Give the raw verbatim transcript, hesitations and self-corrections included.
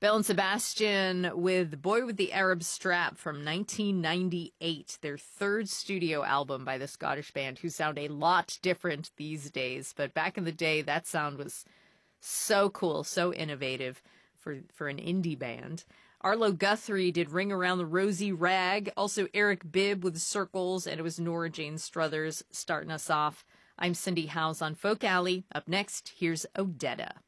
Belle and Sebastian with Boy with the Arab Strap from nineteen ninety-eight, their third studio album by the Scottish band, who sound a lot different these days. But back in the day, that sound was so cool, so innovative for, for an indie band. Arlo Guthrie did Ring Around the Rosy Rag. Also Eric Bibb with Circles, and it was Nora Jane Struthers starting us off. I'm Cindy Howes on Folk Alley. Up next, here's Odetta.